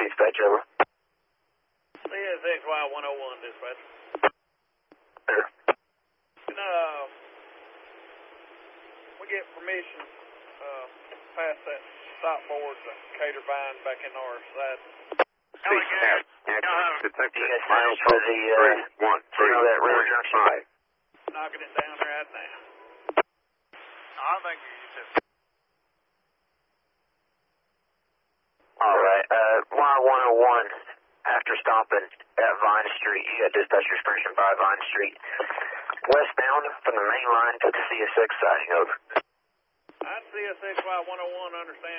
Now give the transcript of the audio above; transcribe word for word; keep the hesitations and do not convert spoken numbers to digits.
dispatch, over. C S X Y one oh one, dispatch. There. Can, uh, we get permission, uh, past that stop board to cater vine back in our side? Alligator. Detective, You guys finished for the, uh, one, you know that river junction? five. Knocking it down right now. I think you just... All right, uh, Y one oh one, after stopping at Vine Street, you got dispatcher's permission by Vine Street. Westbound from the main line to the C S X siding, over. I C S X Y one oh one, understand.